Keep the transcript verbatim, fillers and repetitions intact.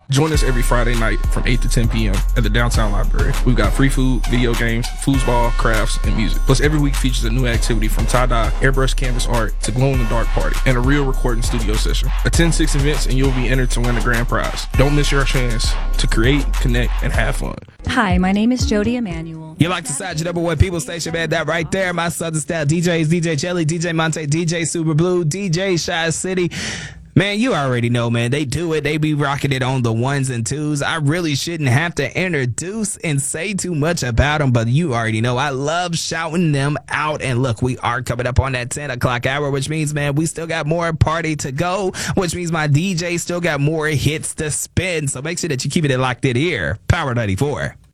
Join us every Friday night from eight to ten p.m. at the Downtown Library. We've got free food, video games, foosball, crafts, and music. Plus, every week features a new activity from tie-dye, airbrush canvas art, to glow-in-the-dark party, and a real recording studio session. Attend six events and you'll be entered to win a grand prize. Don't miss your chance to create, connect, and have fun. Hi, my name is Jody Emanuel. You like to side your number one people station, man? That right there, my Southern Style D Js, D J Jelly, D J Monte, D J Super Blue, D J Shy City. Man, you already know, man. They do it. They be rocking it on the ones and twos. I really shouldn't have to introduce and say too much about them, but you already know I love shouting them out. And look, we are coming up on that ten o'clock hour, which means, man, we still got more party to go, which means my D J still got more hits to spin. So make sure that you keep it locked in here. Power ninety-four.